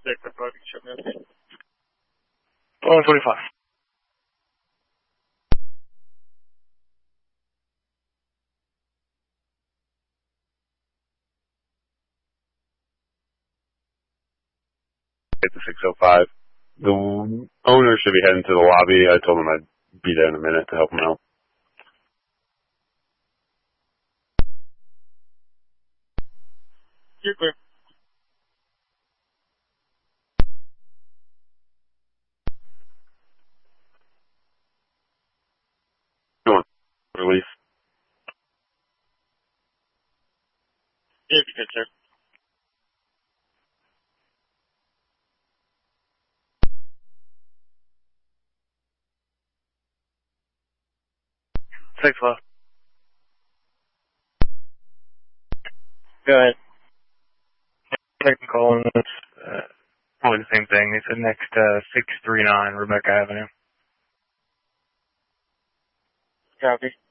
145. Get to 605. The owner should be heading to the lobby. I told him I'd be there in a minute to help him out. You're clear. Go on. Release. Yeah, you good, sir. Six left. Go ahead. Technical, and it's probably the same thing. It's the next 639 Rebecca Avenue. Copy.